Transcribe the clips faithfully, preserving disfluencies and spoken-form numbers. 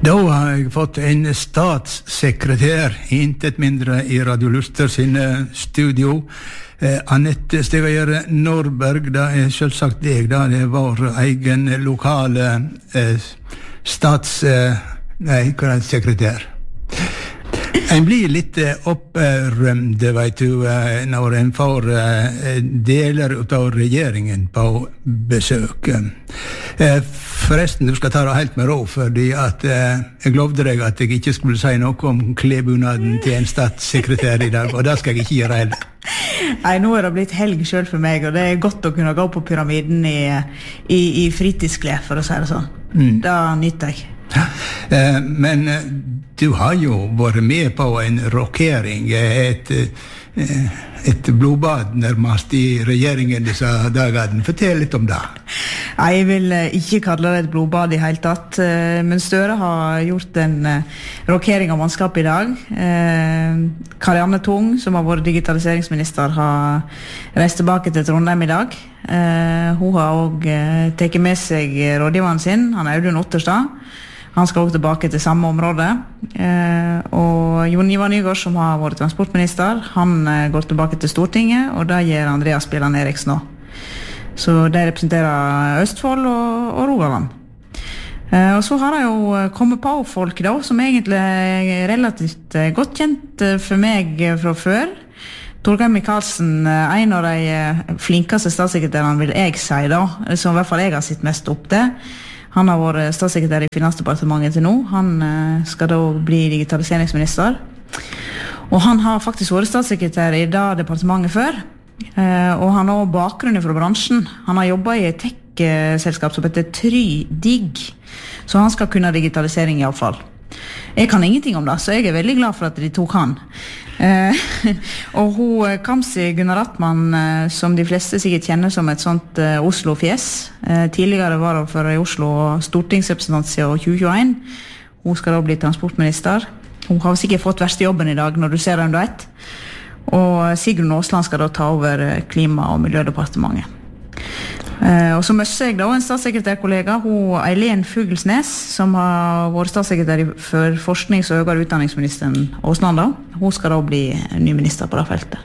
Da har jeg fått en statssekretær, intet mindre i Radio Luster sin studio. Eh, Annette Stegagjerde Norberg, det er selvsagt deg, da. Det er vår egen lokale eh, stats... Eh, nei, hva er det, sekretær? En blir litt opprømd, vet du, når en får deler av regjeringen på besøk. Forresten, du skal ta det helt med ro, fordi at jeg lovde deg at jeg ikke skulle si noe om klebunaden til en statssekretær i dag, og det skal jeg ikke gjøre heller. Nei, nå er det blitt helg selv for meg, og det er godt å kunne gå på pyramiden i, i, i fritidsklær, for å si det sånn. Mm. Det nytter jeg. Eh, men du har jo vært med på en rokering, et, et blodbad nærmest i regjeringen disse dagene. Fortell litt om det. Nei, jeg vil ikke kalle det et blodbad i hele tatt, men Støre har gjort en rokering av mannskap i dag. Karianne Tung, som har vært digitaliseringsminister, har reist tilbake til Trondheim i dag. Hun har også tatt med seg rådgiveren sin, han er Audun Otterstad. Han skal også tilbake til samme område. Eh, og Jon Ivar Nygård, som har vært transportminister, han eh, går tilbake til Stortinget, og det gjør Andreas Bjelland Eriksen nå. Så de representerer Østfold og, og Rogaland. Eh, og så har det jo kommet på folk da, som egentlig er relativt eh, godt kjent for meg fra før. Torgeir Micaelsen, en av de flinkeste statssekretærene vil jeg si da, som i hvert fall jeg har sett mest opp til. Han har vært statssekretær i Finansdepartementet til nå. Han skal da bli digitaliseringsminister. Og han har faktisk vært statssekretær i det departementet før. Og han har også bakgrunn fra bransjen. Han har jobbet i et tech-selskap som heter TryDig. Så han skal kunne digitalisering i alle fall. Jeg kan ingenting om det, så jeg er veldig glad for at de tok han. Eh, og hun Kamzy Gunnar Attmann, eh, som de fleste sikkert kjenner som et sånt eh, Oslo-fjes, eh, tidligere var hun for i Oslo stortingsrepresentant siden tjue tjueen. Hun skal da bli transportminister. Hun har sikkert fått verste jobben i dag når du ser hvem du vet. Og Sigrun Aasland skal da ta over Klima- og miljødepartementet. Eh, og så møtte jeg da en statssekretærkollega, hun Eileen Fugelsnes, som har vært statssekretær for forsknings- og høyere utdanningsministeren Aasland da. Hun skal da bli ny minister på det feltet.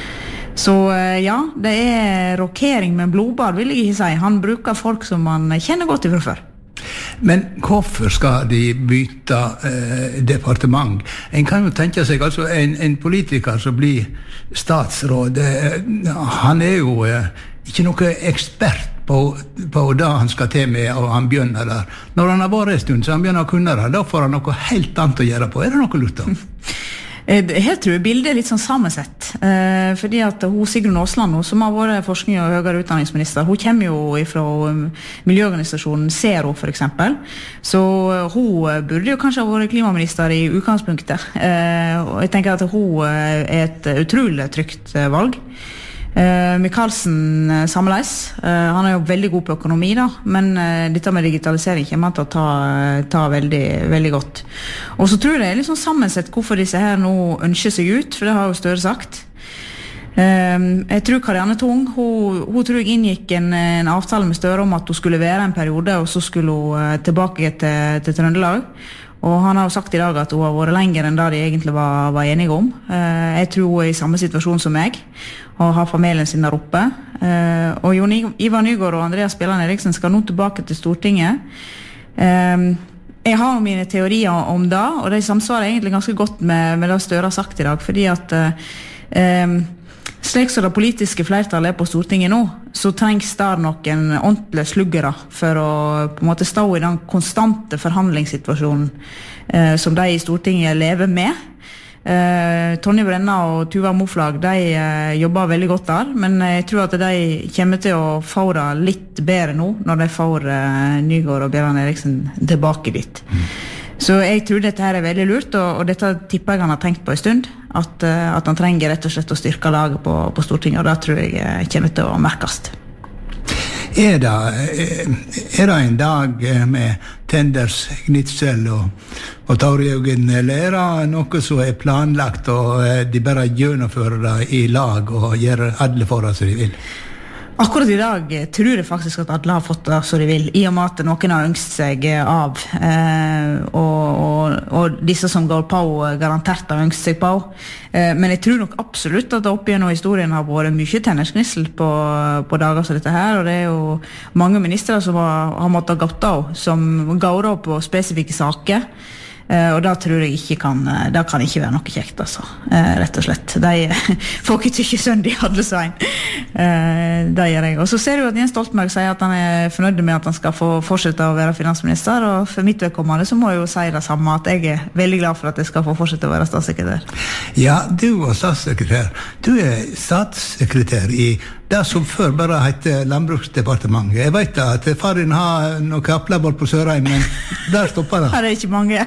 Så eh, ja, det er rokering med blodbad, vil jeg ikke si. Han bruker folk som man kjenner godt ifra før. Men hvorfor skal de bytte eh, departement? En kan jo tenke seg, altså en, en politiker som blir statsråd, eh, han er jo eh, ikke noe ekspert på, på det han skal til med, og han begynner der. Når han har vært en stund, så han begynner å kunne det, da får han noe helt annet å gjøre på. Er det noe lurt da? Her tror jeg bildet er litt sånn sammensett, eh, fordi at hun Sigrun Aasland, som har vært forskning- og høyere utdanningsminister, hun kommer jo fra miljøorganisasjonen Zero for eksempel, så hun burde jo kanskje ha vært klimaminister i utgangspunktet, eh, og jeg tenker at hun er et utrolig trygt valg. Uh, Micaelsen uh, samleis. Uh, han er jo veldig god på økonomi da, men uh, dette med digitalisering kommer han til å ta, ta veldig, veldig godt. Og så tror jeg det er litt sånn sammensett hvorfor disse her nå ønsker seg ut, for det har jo Støre sagt. Uh, jeg tror Karianne Tung, hun, hun tror jeg inngikk en, en avtale med Støre om at hun skulle være en periode, og så skulle hun uh, tilbake til, til Trøndelag. Og han har jo sagt i dag at hun har vært lenger enn det de egentlig var, var enige om. Uh, jeg tror hun er i samme situasjon som meg, og har familien sin der oppe. Uh, og Jon Ivar Nygård og Andreas Bjelland Eriksen skal nå tilbake til Stortinget. Uh, jeg har mine teorier om det, og de samsvarer egentlig ganske godt med, med det Støre har sagt i dag, fordi at uh, um, slik som det politiske flertallet er på Stortinget nå, så trengs der noen ordentlige sluggere for å på en måte stå i den konstante forhandlingssituasjonen eh, som de i Stortinget lever med. Eh, Tonje Brenna og Tuva Moflag, de eh, jobber veldig godt der, men jeg tror at de kommer til å få det litt bedre nå, når de får eh, Nygård og Bjelland Eriksen tilbake dit. Mm. Så jeg tror dette her er veldig lurt, og, og dette tipper jeg han har tenkt på en stund, at, at han trenger rett og slett å styrke laget på, på Stortinget, og det tror jeg kommer til å merkes. Er det, er det en dag med tenders, gnitsel og, og taurjøgen, eller er det noe som er planlagt, og de bare gjennomfører det i lag og gjør alle for det som de vil? Akkurat i dag tror jeg faktisk at alle har fått det som de vil, i og med at noen har ønsket seg av, eh, og, og, og disse som går på garantert har ønsket seg på. Eh, men jeg tror nok absolutt at det opp gjennom historien har vært mye tennersknissel på, på dager som dette her, og det er jo mange ministre som har, har måttet gått av, som går av på spesifikke saker. Uh, og da tror jeg ikke kan uh, da kan ikke være noe kjekt altså, uh, rett og slett de får ikke tykke sønn de hadde svein uh, det gjør jeg, og så ser du at Jens Stoltenberg sier at han er fornøyd med at han skal få fortsette å være finansminister, og for mitt vedkommende så må jeg jo si det samme, at jeg er veldig glad for at jeg skal få fortsette å være statssekretær. Ja, du var statssekretær, du er statssekretær i det som før bare heter Landbruksdepartementet. Jeg vet da at far din har noen kaplabord på Sørheim, men der stopper det. Her er ikke mange.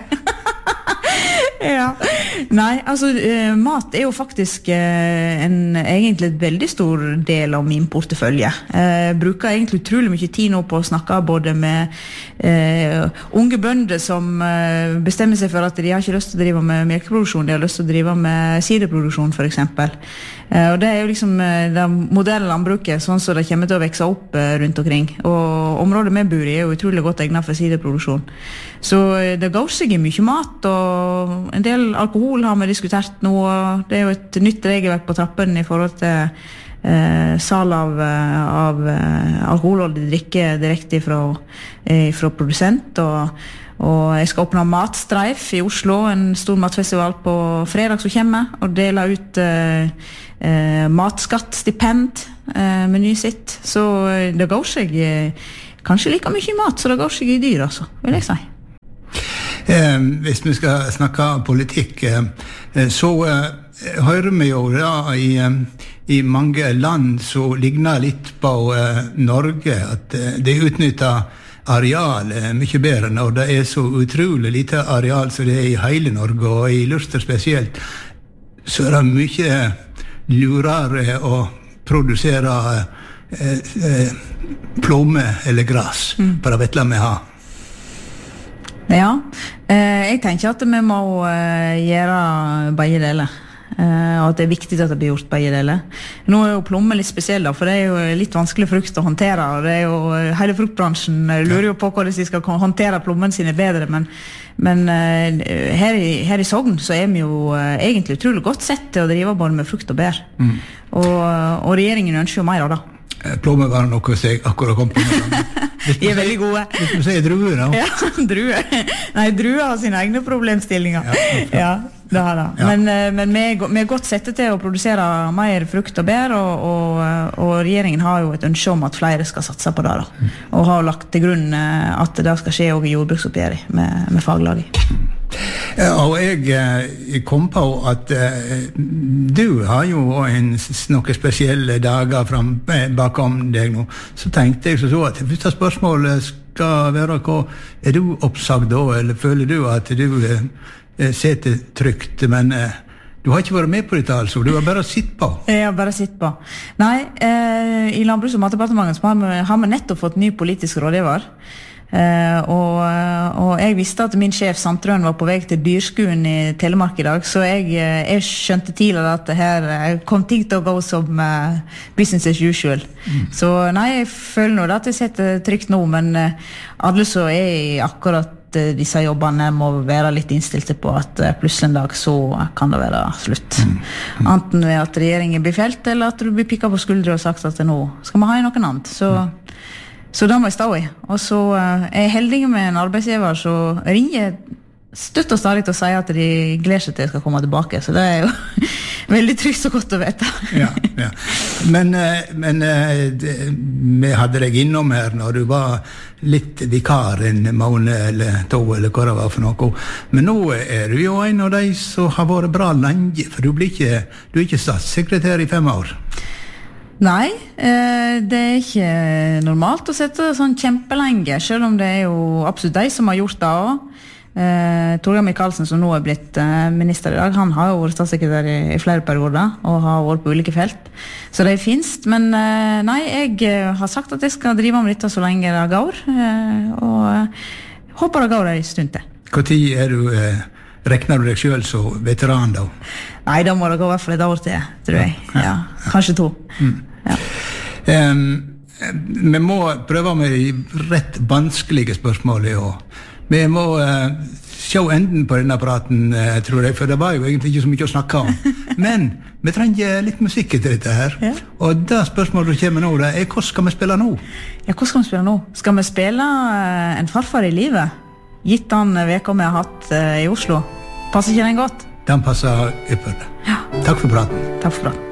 Ja. Nei, altså eh, mat er jo faktisk eh, en egentlig et veldig stor del av min portefølje. Jeg eh, bruker egentlig utrolig mye tid nå på å snakke både med eh, unge bønder som eh, bestemmer seg for at de har ikke lyst til å drive med melkeproduksjon, de har lyst til å drive med siderproduksjon for eksempel. Eh, og det er jo liksom eh, det moderne landbruket, sånn som det kommer til å vekse opp eh, rundt omkring. Og området med bur er jo utrolig godt egnet for siderproduksjon. Så eh, det går seg i mye mat, og en del alkohol har vi diskutert nå, og det er jo et nytt regelverk på trappen i forhold til eh, sal av, av eh, alkoholholdig drikke direkte fra, eh, fra produsent, og, og jeg skal åpne Matstreif i Oslo, en stor matfestival på fredag som kommer, og dele ut eh, eh, matskattstipend eh, med ny sitt, så det går seg eh, kanskje like mye mat, så det går seg i dyr, altså, vil jeg si. Eh, hvis vi skal snakke politikk, eh, så eh, hører vi jo da i, eh, i mange land så ligner litt på eh, Norge, at eh, de utnytter areal eh, mye bedre når det er så utrolig lite areal som det er i hele Norge, og i Luster spesielt, så er det mye lurere å produsere eh, eh, plomme eller gras, mm. på det vettla vi har. Ja, eh, jeg tenker at vi må eh, gjøre begge deler, eh, og at det er viktig at det blir gjort begge deler. Nå er jo plomme litt spesiell da, for det er jo litt vanskelig frukt å håndtere, og det er jo, hele fruktbransjen lurer jo på hvordan de skal håndtere plommen sine bedre, men, men eh, her, i, her i Sogn så er vi jo eh, egentlig utrolig godt sett til å drive både med frukt og bær, mm. og, og regjeringen ønsker jo mer av det. Plomme var noe som jeg akkurat kom på med. De er veldig gode. Hvis du sier druer da? Ja, druer. Nei, druer har sine egne problemstillinger. Ja, ja det har det. Ja. Men, men vi, er, vi er godt sette til å produsere mer frukt og bær, og, og, og regjeringen har jo et ønske om at flere skal satse på det da. Mm. Og har lagt til grunn at det skal skje også i jordbruksoppgjøret med, med faglaget. Ja, og jeg, jeg kom på at uh, du har jo en, noen spesielle dager frem, bakom deg nå. Så tenkte jeg så, så at det første spørsmålet skal være hva, er du oppsagt da, eller føler du at du uh, setter trygt, men uh, du har ikke vært med på dette altså, du har bare sitt på. Jeg har bare sitt på. Nei, eh, i Landbruks- og matdepartementet har vi, har vi nettopp fått ny politisk rådgiver. Uh, og, og jeg visste at min sjef Sandtrøen var på vei til Dyrskuen i Telemark i dag, så jeg, jeg skjønte tidligere at det her kom ting til å gå som uh, business as usual. Mm. Så nei, jeg føler nå at jeg setter trygt nå, men uh, alle så er i akkurat uh, disse jobbene må være litt innstilte på at uh, plutselig en dag så kan det være slutt. Mm. Mm. Enten ved at regjeringen blir felt, eller at du blir pikket på skuldre og sagt at nå skal vi ha i noen annet. Så mm. Så da må jeg stå i. Og så uh, er jeg heldig med en arbeidsgiver, så ringer støtt og stadig til å si at de gleder seg til jeg skal komme tilbake. Så det er jo veldig trygt og godt å vite. Ja, ja. Men, uh, men uh, det, vi hadde deg innom her når du var litt vikar en måned eller to, eller hva det var for noe. Men nå er du jo en av de som har vært bra lenge, for du, blir ikke, du er ikke statssekretær i fem år. Nei, eh, det er ikke normalt å sette sånn kjempelenge, selv om det er jo absolutt de som har gjort det også. Eh, Torgeir Micaelsen, som nå er blitt eh, minister i dag, han har jo vært statssekretær i, i flere perioder, og har vært på ulike felt. Så det er finst, men eh, nei, jeg har sagt at jeg skal drive med dette så lenge det går, eh, og eh, håper det går en stund til. Hva tid er du... Eh Rekner du deg selv som veteran da? Nei, da må det gå i hvert fall et år til, tror jeg. Ja, ja, ja. Kanskje to. Mm. Ja. Um, vi må prøve med de rett vanskelige spørsmålene i år. Vi må uh, se enden på denne praten, uh, tror jeg, for det var jo egentlig ikke så mye å snakke om. Men vi trenger litt musikk til dette her. Ja. Og det spørsmålet som kommer nå, det er hvordan skal vi spille nå? Ja, hvordan skal vi spille nå? Skal vi spille uh, En farfar i livet? Gitt den veka vi har hatt uh, i Oslo. Passer ikke den godt? Den passer ypperlig. Ja. Takk for praten. Takk for praten.